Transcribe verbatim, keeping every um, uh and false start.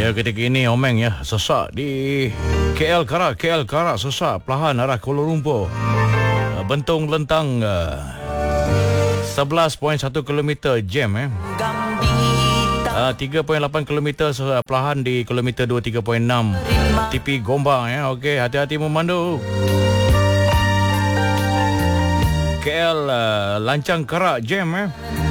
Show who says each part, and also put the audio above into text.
Speaker 1: Ya, ketika ini Omeng ya, sesak di K L Karak, K L Karak sesak perlahan arah Kuala Lumpur. Bentong Lentang uh, sebelas perpuluhan satu kilometer jam eh. Uh, tiga perpuluhan lapan kilometer perlahan di kilometer dua puluh tiga perpuluhan enam T P Gombang ya. Okey, hati-hati memandu. K L uh, Lancang Karak jam eh.